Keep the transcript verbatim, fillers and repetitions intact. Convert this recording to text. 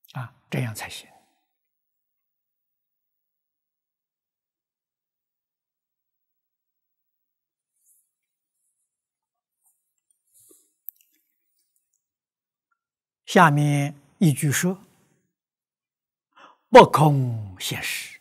啊，这样才行。下面一句说：不空现实。